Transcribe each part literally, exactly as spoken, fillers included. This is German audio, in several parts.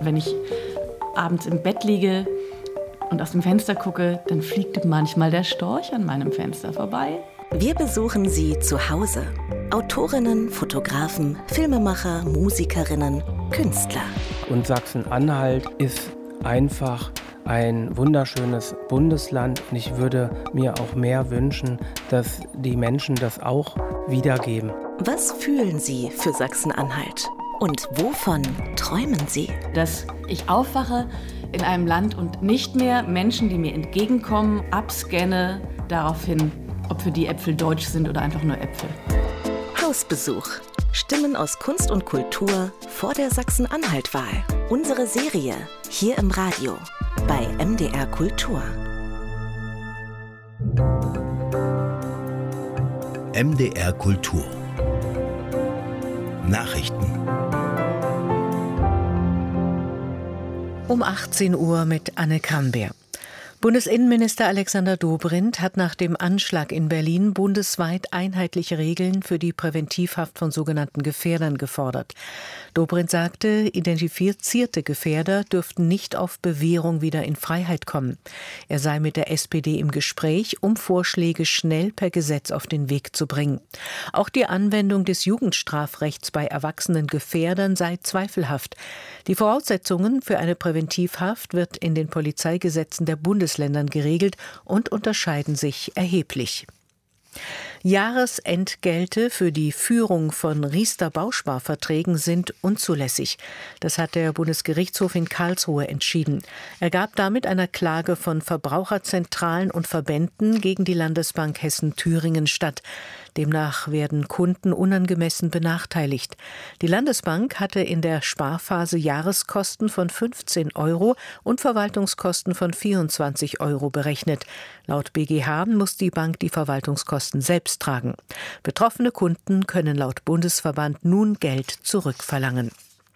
Wenn ich abends im Bett liege und aus dem Fenster gucke, dann fliegt manchmal der Storch an meinem Fenster vorbei. Wir besuchen Sie zu Hause. Autorinnen, Fotografen, Filmemacher, Musikerinnen, Künstler. Und Sachsen-Anhalt ist einfach ein wunderschönes Bundesland. Und ich würde mir auch mehr wünschen, dass die Menschen das auch wiedergeben. Was fühlen Sie für Sachsen-Anhalt? Und wovon träumen Sie? Dass ich aufwache in einem Land und nicht mehr Menschen, die mir entgegenkommen, abscanne daraufhin, ob für die Äpfel deutsch sind oder einfach nur Äpfel. Hausbesuch. Stimmen aus Kunst und Kultur vor der Sachsen-Anhalt-Wahl. Unsere Serie hier im Radio bei M D R Kultur. M D R Kultur. Nachrichten. Um achtzehn Uhr mit Anne Krambeer. Bundesinnenminister Alexander Dobrindt hat nach dem Anschlag in Berlin bundesweit einheitliche Regeln für die Präventivhaft von sogenannten Gefährdern gefordert. Dobrindt sagte, identifizierte Gefährder dürften nicht auf Bewährung wieder in Freiheit kommen. Er sei mit der S P D im Gespräch, um Vorschläge schnell per Gesetz auf den Weg zu bringen. Auch die Anwendung des Jugendstrafrechts bei erwachsenen Gefährdern sei zweifelhaft. Die Voraussetzungen für eine Präventivhaft wird in den Polizeigesetzen der Bundesländern geregelt und unterscheiden sich erheblich. Jahresentgelte für die Führung von Riester-Bausparverträgen sind unzulässig. Das hat der Bundesgerichtshof in Karlsruhe entschieden. Er gab damit einer Klage von Verbraucherzentralen und Verbänden gegen die Landesbank Hessen-Thüringen statt. Demnach werden Kunden unangemessen benachteiligt. Die Landesbank hatte in der Sparphase Jahreskosten von fünfzehn Euro und Verwaltungskosten von vierundzwanzig Euro berechnet. Laut B G H muss die Bank die Verwaltungskosten selbst tragen. Betroffene Kunden können laut Bundesverband nun Geld zurückverlangen.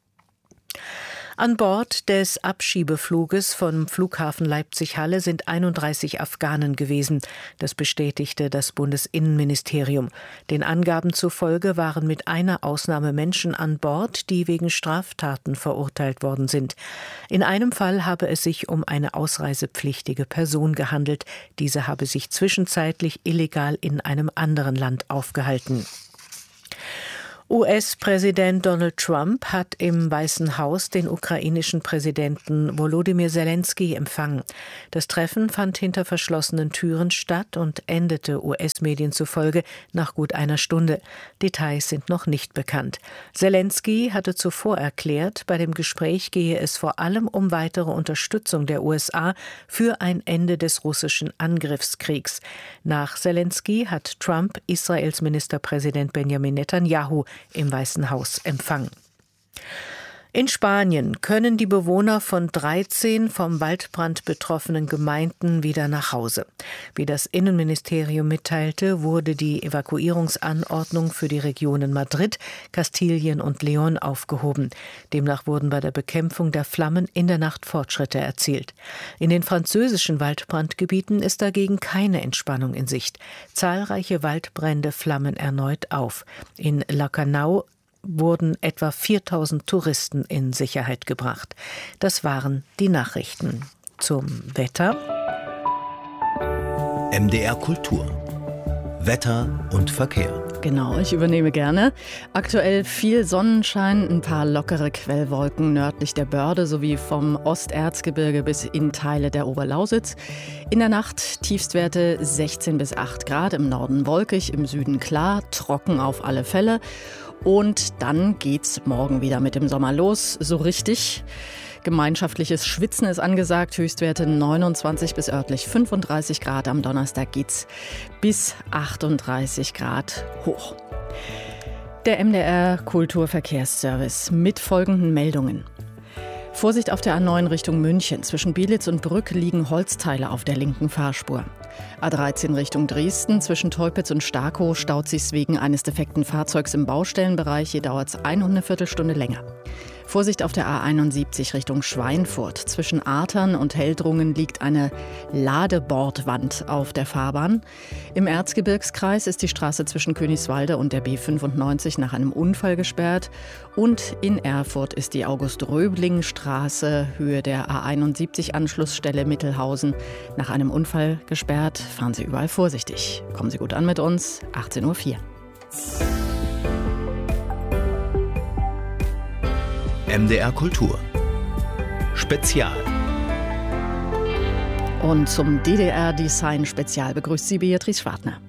An Bord des Abschiebefluges vom Flughafen Leipzig-Halle sind einunddreißig Afghanen gewesen. Das bestätigte das Bundesinnenministerium. Den Angaben zufolge waren mit einer Ausnahme Menschen an Bord, die wegen Straftaten verurteilt worden sind. In einem Fall habe es sich um eine ausreisepflichtige Person gehandelt. Diese habe sich zwischenzeitlich illegal in einem anderen Land aufgehalten. U S-Präsident Donald Trump hat im Weißen Haus den ukrainischen Präsidenten Volodymyr Zelensky empfangen. Das Treffen fand hinter verschlossenen Türen statt und endete U S-Medien zufolge nach gut einer Stunde. Details sind noch nicht bekannt. Zelensky hatte zuvor erklärt, bei dem Gespräch gehe es vor allem um weitere Unterstützung der U S A für ein Ende des russischen Angriffskriegs. Nach Zelensky hat Trump Israels Ministerpräsident Benjamin Netanyahu im Weißen Haus empfangen. In Spanien können die Bewohner von dreizehn vom Waldbrand betroffenen Gemeinden wieder nach Hause. Wie das Innenministerium mitteilte, wurde die Evakuierungsanordnung für die Regionen Madrid, Kastilien und León aufgehoben. Demnach wurden bei der Bekämpfung der Flammen in der Nacht Fortschritte erzielt. In den französischen Waldbrandgebieten ist dagegen keine Entspannung in Sicht. Zahlreiche Waldbrände flammen erneut auf. In Lacanau wurden etwa viertausend Touristen in Sicherheit gebracht. Das waren die Nachrichten. Zum Wetter. M D R Kultur. Wetter und Verkehr. Genau, ich übernehme gerne. Aktuell viel Sonnenschein, ein paar lockere Quellwolken nördlich der Börde sowie vom Osterzgebirge bis in Teile der Oberlausitz. In der Nacht Tiefstwerte sechzehn bis acht Grad, im Norden wolkig, im Süden klar, trocken auf alle Fälle. Und dann geht's morgen wieder mit dem Sommer los, so richtig. Gemeinschaftliches Schwitzen ist angesagt, Höchstwerte neunundzwanzig bis örtlich fünfunddreißig Grad. Am Donnerstag geht's bis achtunddreißig Grad hoch. Der M D R Kulturverkehrsservice mit folgenden Meldungen. Vorsicht auf der A neun Richtung München. Zwischen Bielitz und Brück liegen Holzteile auf der linken Fahrspur. A dreizehn Richtung Dresden. Zwischen Teupitz und Starkow staut sich's wegen eines defekten Fahrzeugs im Baustellenbereich. Hier dauert es eine Viertelstunde länger. Vorsicht auf der A einundsiebzig Richtung Schweinfurt. Zwischen Artern und Heldrungen liegt eine Ladebordwand auf der Fahrbahn. Im Erzgebirgskreis ist die Straße zwischen Königswalde und der B fünfundneunzig nach einem Unfall gesperrt. Und in Erfurt ist die August-Röbling-Straße, Höhe der A einundsiebzig Anschlussstelle Mittelhausen, nach einem Unfall gesperrt. Fahren Sie überall vorsichtig. Kommen Sie gut an mit uns. achtzehn Uhr vier. M D R Kultur Spezial. Und zum D D R-Design-Spezial begrüßt Sie Beatrice Schwartner.